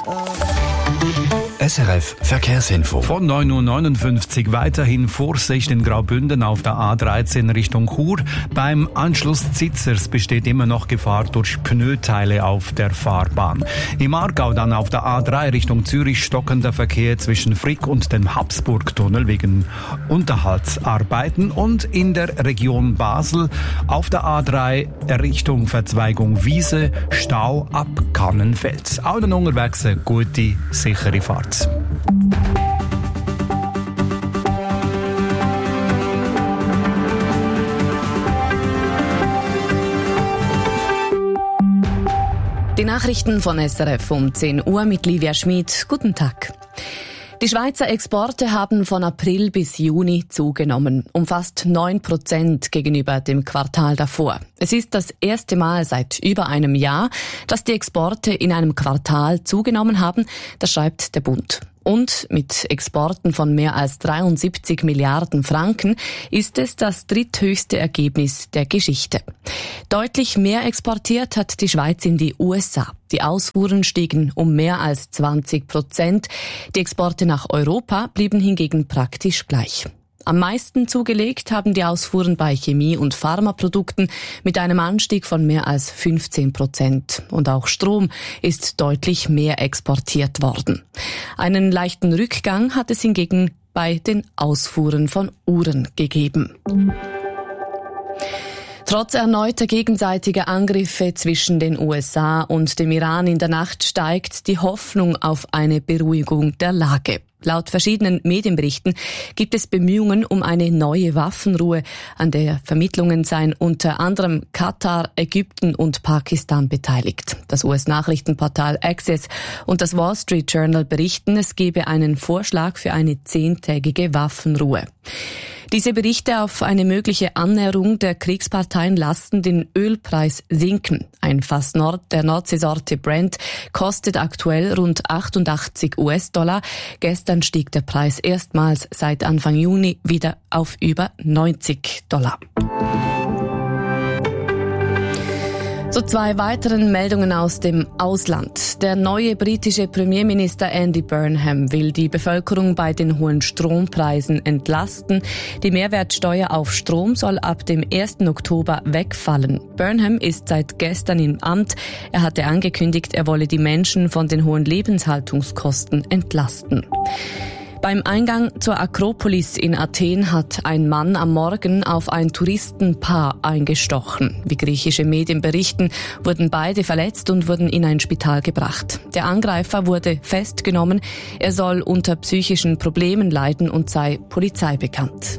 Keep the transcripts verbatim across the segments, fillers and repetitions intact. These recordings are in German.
S R F Verkehrsinfo. Von neun Uhr neunundfünfzig weiterhin Vorsicht in Graubünden auf der A dreizehn Richtung Chur. Beim Anschluss Zitzers besteht immer noch Gefahr durch Pneuteile auf der Fahrbahn. Im Aargau dann auf der A drei Richtung Zürich stockender Verkehr zwischen Frick und dem Habsburgtunnel wegen Unterhaltsarbeiten. Und in der Region Basel auf der A drei Richtung Verzweigung Wiese Stau ab Kannenfels. Allen unterwegs eine gute, sichere Fahrt. Die Nachrichten von S R F um zehn Uhr mit Livia Schmid. Guten Tag. Die Schweizer Exporte haben von April bis Juni zugenommen, um fast neun Prozent gegenüber dem Quartal davor. Es ist das erste Mal seit über einem Jahr, dass die Exporte in einem Quartal zugenommen haben, das schreibt der Bund. Und mit Exporten von mehr als dreiundsiebzig Milliarden Franken ist es das dritthöchste Ergebnis der Geschichte. Deutlich mehr exportiert hat die Schweiz in die U S A. Die Ausfuhren stiegen um mehr als zwanzig Prozent. Die Exporte nach Europa blieben hingegen praktisch gleich. Am meisten zugelegt haben die Ausfuhren bei Chemie- und Pharmaprodukten mit einem Anstieg von mehr als fünfzehn Prozent. Und auch Strom ist deutlich mehr exportiert worden. Einen leichten Rückgang hat es hingegen bei den Ausfuhren von Uhren gegeben. Trotz erneuter gegenseitiger Angriffe zwischen den U S A und dem Iran in der Nacht steigt die Hoffnung auf eine Beruhigung der Lage. Laut verschiedenen Medienberichten gibt es Bemühungen um eine neue Waffenruhe, an der Vermittlungen seien unter anderem Katar, Ägypten und Pakistan beteiligt. Das U S-Nachrichtenportal Access und das Wall Street Journal berichten, es gebe einen Vorschlag für eine zehntägige Waffenruhe. Diese Berichte auf eine mögliche Annäherung der Kriegsparteien lassen den Ölpreis sinken. Ein Fass Nord der Nordseesorte Brent kostet aktuell rund achtundachtzig US-Dollar. Gestern stieg der Preis erstmals seit Anfang Juni wieder auf über neunzig Dollar. Zu zwei weiteren Meldungen aus dem Ausland. Der neue britische Premierminister Andy Burnham will die Bevölkerung bei den hohen Strompreisen entlasten. Die Mehrwertsteuer auf Strom soll ab dem ersten Oktober wegfallen. Burnham ist seit gestern im Amt. Er hatte angekündigt, er wolle die Menschen von den hohen Lebenshaltungskosten entlasten. Beim Eingang zur Akropolis in Athen hat ein Mann am Morgen auf ein Touristenpaar eingestochen. Wie griechische Medien berichten, wurden beide verletzt und wurden in ein Spital gebracht. Der Angreifer wurde festgenommen. Er soll unter psychischen Problemen leiden und sei Polizei bekannt.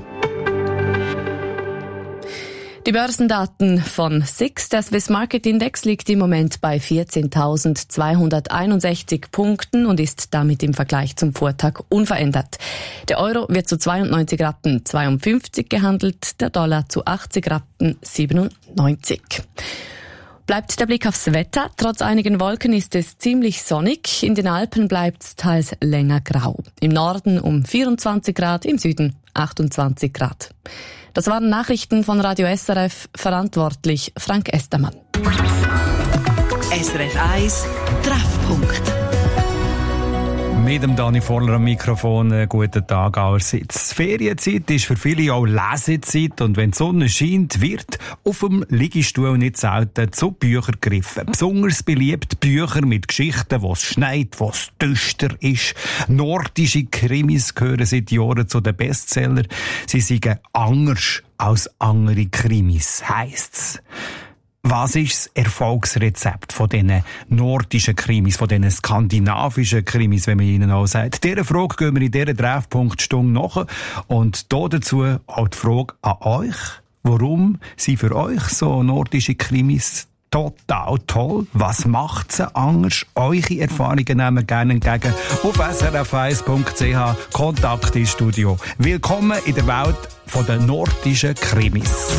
Die Börsendaten von S I X, der Swiss Market Index, liegt im Moment bei vierzehntausendzweihunderteinundsechzig Punkten und ist damit im Vergleich zum Vortag unverändert. Der Euro wird zu zweiundneunzig Rappen zweiundfünfzig gehandelt, der Dollar zu achtzig Rappen siebenundneunzig. Bleibt der Blick aufs Wetter. Trotz einigen Wolken ist es ziemlich sonnig. In den Alpen bleibt es teils länger grau. Im Norden um vierundzwanzig Grad, im Süden achtundzwanzig Grad. Das waren Nachrichten von Radio S R F, verantwortlich Frank Estermann. S R F eins Treffpunkt. Mit dem Dani Vorler am Mikrofon, einen guten Tag allerseits. Ferienzeit ist für viele auch Lesezeit und wenn die Sonne scheint, wird auf dem Liegestuhl nicht selten zu Büchern gegriffen. Besonders beliebt Bücher mit Geschichten, wo es schneit, wo es düster ist. Nordische Krimis gehören seit Jahren zu den Bestsellern. Sie sind anders als andere Krimis, heisst's. Was ist das Erfolgsrezept von diesen nordischen Krimis, von diesen skandinavischen Krimis, wenn man ihnen auch sagt? Dieser Frage gehen wir in dieser Treffpunktstunde nach. Und da dazu auch die Frage an euch. Warum sind für euch so nordische Krimis total toll? Was macht sie anders? Eure Erfahrungen nehmen wir gerne entgegen auf s r f eins punkt c h. Kontakt ins Studio. Willkommen in der Welt von den nordischen Krimis.